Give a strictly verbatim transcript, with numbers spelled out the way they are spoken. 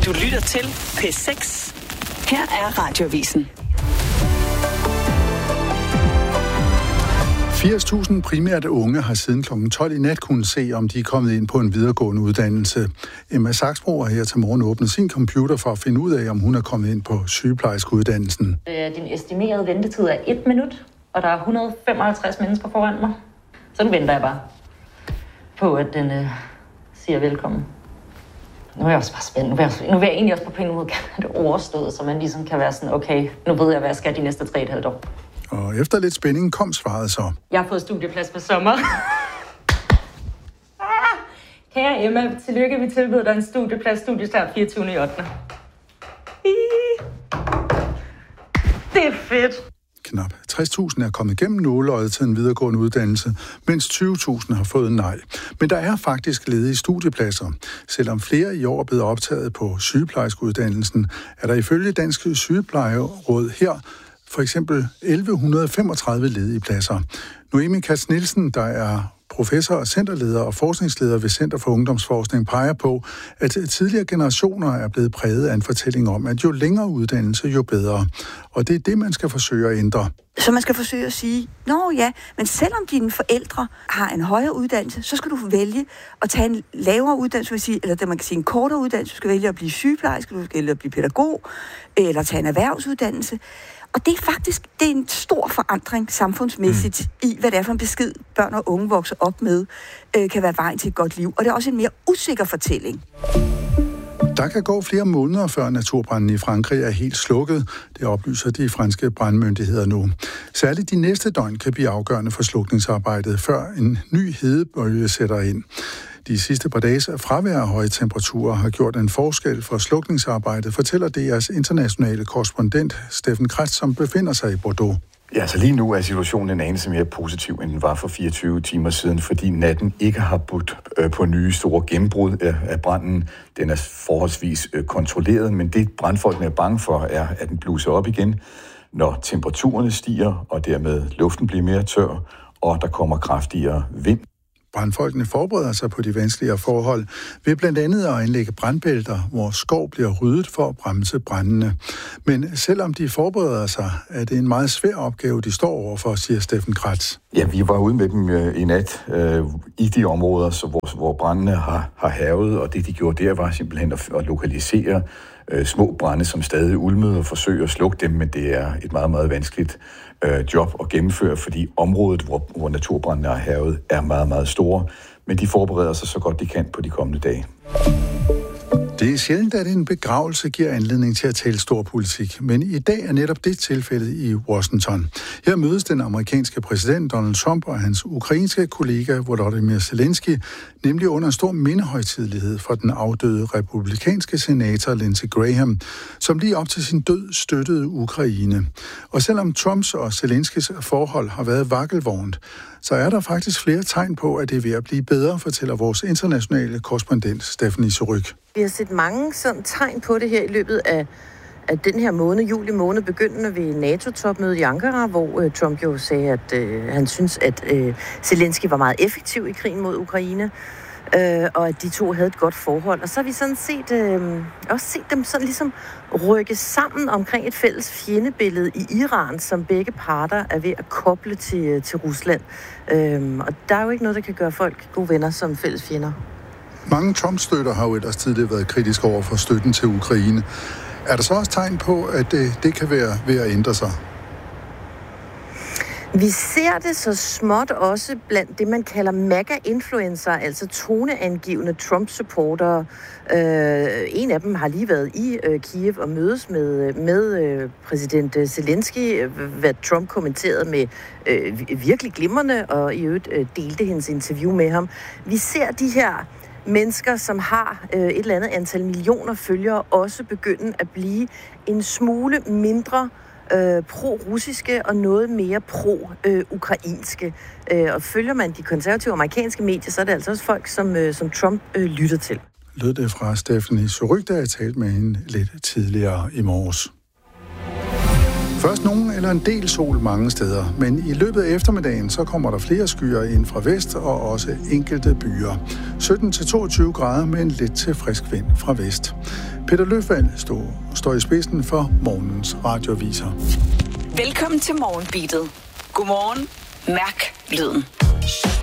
Du lytter til P seks. Her er Radioavisen. firs tusind primært unge har siden klokken tolv i nat kunnet se, om de er kommet ind på en videregående uddannelse. Emma Saxbro har her til morgen åbnet sin computer for at finde ud af, om hun er kommet ind på sygeplejerskeuddannelsen. Din estimerede ventetid er et minut, og der er et hundrede og femoghalvtreds mennesker foran mig. Så nu venter jeg bare på, at den øh, siger velkommen. Nu er jeg også bare spændt. Nu vil jeg, nu vil jeg egentlig også på på en måde gerne have det overstået, så man ligesom kan være sådan, okay, nu ved jeg, hvad jeg skal de næste tre og et halvt år. Og efter lidt spænding kom svaret så. Jeg har fået studieplads på sommer. ah, kære Emma, tillykke, vi tilbyder dig en studieplads, studiestart fireogtyvende ottende Det er fedt. Knap tres tusind er kommet igennem nåleøjet til en videregående uddannelse, mens tyve tusind har fået nej. Men der er faktisk ledige studiepladser. Selvom flere i år er blevet optaget på sygeplejerskeuddannelsen, er der ifølge Dansk Sygeplejeråd her for eksempel elleve femogtredive ledige pladser. Noemi Katz-Nielsen, der er professor og centerleder og forskningsleder ved Center for Ungdomsforskning, peger på, at tidligere generationer er blevet præget af en fortælling om, at jo længere uddannelse, jo bedre. Og det er det, man skal forsøge at ændre. Så man skal forsøge at sige, nå ja, men selvom dine forældre har en højere uddannelse, så skal du vælge at tage en lavere uddannelse, vil sige, eller det man kan sige en kortere uddannelse. Du skal vælge at blive sygeplejerske, du skal vælge at blive pædagog, eller tage en erhvervsuddannelse. Og det er faktisk det er en stor forandring samfundsmæssigt mm. i, hvad det er for en besked, børn og unge vokser op med, øh, kan være vejen til et godt liv. Og det er også en mere usikker fortælling. Der kan gå flere måneder, før naturbranden i Frankrig er helt slukket. Det oplyser de franske brandmyndigheder nu. Særligt de næste døgn kan blive afgørende for slukningsarbejdet, før en ny hedebølge sætter ind. De sidste par dages fravær af høje temperaturer har gjort en forskel for slukningsarbejdet, fortæller D R's internationale korrespondent Steffen Kretz, som befinder sig i Bordeaux. Ja, så lige nu er situationen en anelse mere positiv, end den var for fireogtyve timer siden, fordi natten ikke har budt øh, på nye store gennembrud af, af branden. Den er forholdsvis øh, kontrolleret, men det brandfolkene er bange for, er, at den bluser op igen, når temperaturerne stiger, og dermed luften bliver mere tør, og der kommer kraftigere vind. Brandfolkene forbereder sig på de vanskeligere forhold ved blandt andet at anlægge brandbælter, hvor skov bliver ryddet for at bremse brændene. Men selvom de forbereder sig, er det en meget svær opgave, de står overfor, siger Steffen Kretz. Ja, vi var ude med dem øh, i nat øh, i de områder, så hvor, hvor brændene har, har hærget, og det de gjorde der var simpelthen at, at lokalisere øh, små brande, som stadig ulmede og forsøge at slukke dem, men det er et meget, meget vanskeligt øh, job at gennemføre, fordi området, hvor, hvor naturbrændene har hærget, er meget, meget store, men de forbereder sig så godt de kan på de kommende dage. Det er sjældent, at en begravelse giver anledning til at tale stor politik, men i dag er netop det tilfældet i Washington. Her mødes den amerikanske præsident Donald Trump og hans ukrainske kollega Volodymyr Zelensky, nemlig under en stor mindehøjtidelighed for den afdøde republikanske senator Lindsey Graham, som lige op til sin død støttede Ukraine. Og selvom Trumps og Zelenskys forhold har været vakkelvornt, så er der faktisk flere tegn på, at det er ved at blive bedre, fortæller vores internationale korrespondent Stephanie Suryk. Vi har set mange sådan tegn på det her i løbet af, af den her måned, juli måned, begyndende ved NATO-topmødet i Ankara, hvor øh, Trump jo sagde, at øh, han synes, at øh, Zelensky var meget effektiv i krigen mod Ukraine, øh, og at de to havde et godt forhold. Og så har vi sådan set, øh, også set dem sådan ligesom rykke sammen omkring et fælles fjendebillede i Iran, som begge parter er ved at koble til, til Rusland. Øh, og der er jo ikke noget, der kan gøre folk gode venner som fælles fjender. Mange Trump-støtter har jo ellers tidligere været kritiske over for støtten til Ukraine. Er der så også tegn på, at det, det kan være ved at ændre sig? Vi ser det så småt også blandt det, man kalder MAGA-influencer, altså toneangivende Trump-supportere. Øh, en af dem har lige været i øh, Kiev og mødes med, med øh, præsident Zelensky, hvad Trump kommenterede med øh, virkelig glimrende, og i øvrigt øh, delte hendes interview med ham. Vi ser de her mennesker, som har øh, et eller andet antal millioner følgere, også begynde at blive en smule mindre øh, pro-russiske og noget mere pro-ukrainske. Øh, og følger man de konservative amerikanske medier, så er det altså også folk, som, øh, som Trump øh, lytter til. Lød det fra Stephanie Suryk, der jeg talte med hende lidt tidligere i morges. Først nogen eller en del sol mange steder, men i løbet af eftermiddagen så kommer der flere skyer ind fra vest og også enkelte byer. sytten til toogtyve grader med en lidt til frisk vind fra vest. Peter Løfvald står, står i spidsen for morgens radioaviser. Velkommen til Morgenbeatet. Godmorgen. Mærk lyden.